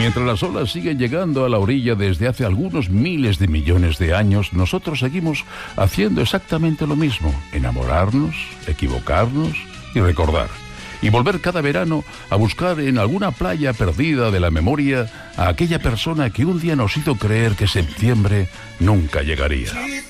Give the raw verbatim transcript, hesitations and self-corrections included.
mientras las olas siguen llegando a la orilla desde hace algunos miles de millones de años, nosotros seguimos haciendo exactamente lo mismo: enamorarnos, equivocarnos y recordar. Y volver cada verano a buscar en alguna playa perdida de la memoria a aquella persona que un día nos hizo creer que septiembre nunca llegaría.